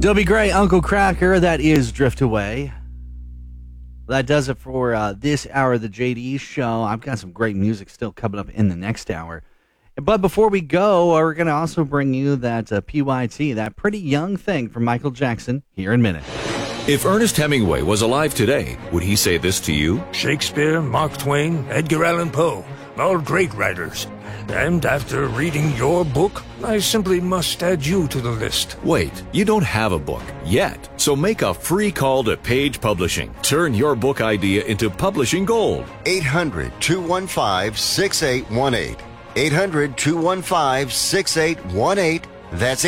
Dobie Gray, Uncle Cracker, that is Drift Away. That does it for this hour of the JD Show. I've got some great music still coming up in the next hour. But before we go, we're going to also bring you that PYT, that Pretty Young Thing from Michael Jackson, here in a minute. If Ernest Hemingway was alive today, would he say this to you? Shakespeare, Mark Twain, Edgar Allan Poe, all great writers. And after reading your book, I simply must add you to the list. Wait, you don't have a book yet. So make a free call to Page Publishing. Turn your book idea into publishing gold. 800-215-6818. 800-215-6818. That's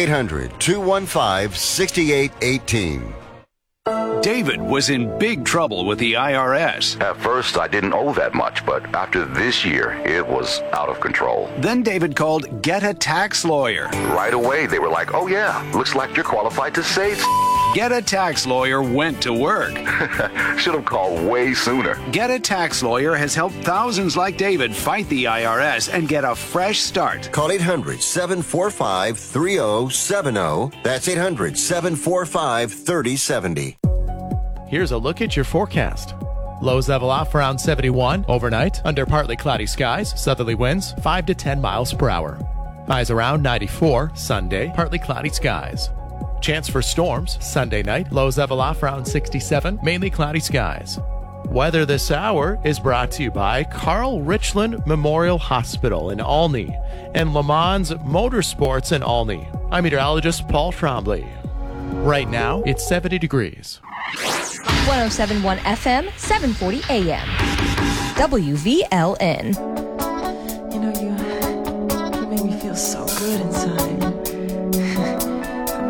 800-215-6818. David was in big trouble with the IRS. At first, I didn't owe that much, but after this year, it was out of control. Then David called Get a Tax Lawyer. Right away, they were like, oh yeah, looks like you're qualified to save. Get a Tax Lawyer went to work. Should have called way sooner. Get a Tax Lawyer has helped thousands like David fight the IRS and get a fresh start. Call 800-745-3070. That's 800-745-3070. Here's a look at your forecast. Lows level off around 71 overnight under partly cloudy skies, southerly winds 5 to 10 miles per hour. Highs around 94 Sunday, partly cloudy skies. Chance for storms Sunday night, lows level off around 67, mainly cloudy skies. Weather this hour is brought to you by Carl Richland Memorial Hospital in Olney and Le Mans Motorsports in Olney. I'm meteorologist Paul Trombley. Right now, it's 70 degrees. 107.1 FM, 740 AM. WVLN. You know, you make me feel so good inside.